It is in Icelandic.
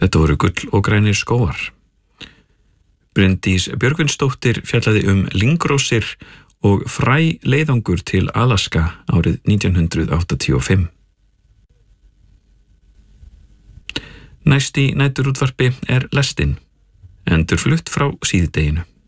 Þetta voru gull og grænir skógar. Bryndís Björgvinsdóttir fjallaði lyngrósir og fræ leiðangur til Alaska árið 1985. Næst í næturútvarpi Lestin, endurflutt frá síðdeginu.